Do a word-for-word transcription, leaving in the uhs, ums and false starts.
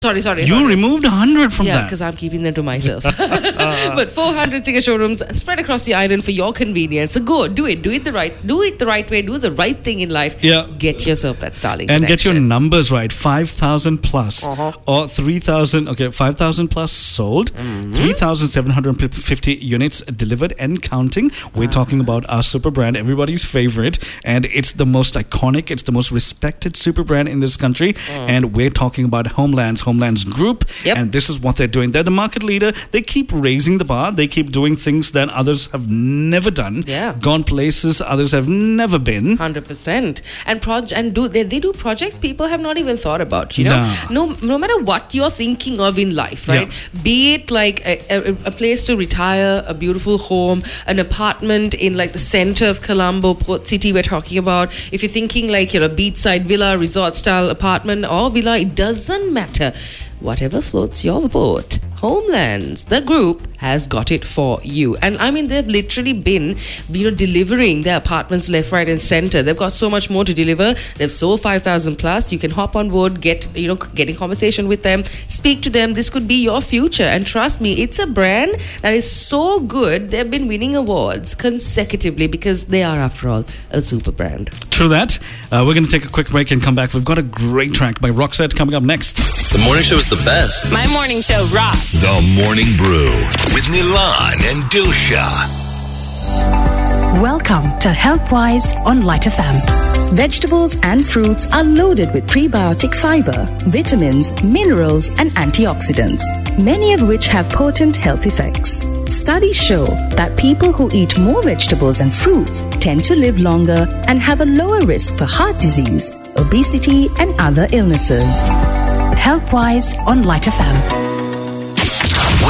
Sorry, sorry. You sorry. removed one hundred from Yeah, that. because I'm keeping them to myself. But four hundred Singer showrooms spread across the island for your convenience. So go, do it. Do it the right do it the right way. Do the right thing in life. Yeah. Get yourself that Starlink And get your connection. numbers right. five thousand plus. Uh-huh. Or three thousand. Okay, five thousand plus sold. Mm-hmm. three thousand seven hundred fifty units delivered and counting. We're Uh-huh. talking about our super brand, everybody's favorite. And it's the most iconic, it's the most respected super brand in this country. Mm. And we're talking about Homelands, Homelands Group. Yep. And this is what they're doing. They're the market leader. They keep raising the bar. They keep doing things that others have never done. Yeah. Gone places others have never been. Hundred percent, and proj and do they, they do projects people have not even thought about. You know, Nah. no no matter what you're thinking of in life, right? Yeah. Be it like a, a, a place to retire, a beautiful home, an apartment in like the center of Colombo, Port City. We're talking about. If you're thinking like you know beachside villa, resort style apartment or villa, it doesn't matter. Whatever floats your boat. Homelands, the group, has got it for you. And I mean, they've literally been, you know, delivering their apartments left, right, and center. They've got so much more to deliver. They've sold five thousand plus. You can hop on board, get, you know, get in conversation with them, speak to them. This could be your future. And trust me, it's a brand that is so good. They've been winning awards consecutively because they are, after all, a super brand. True that. Uh, we're going to take a quick break and come back. We've got a great track by Roxette coming up next. The morning show is the best. My morning show rocks. The Morning Brew with Nilan and Dilsha. Welcome to HealthWise on Light F M. Vegetables and fruits are loaded with prebiotic fiber, vitamins, minerals, and antioxidants, many of which have potent health effects. Studies show that people who eat more vegetables and fruits tend to live longer and have a lower risk for heart disease, obesity, and other illnesses. HealthWise on Light F M.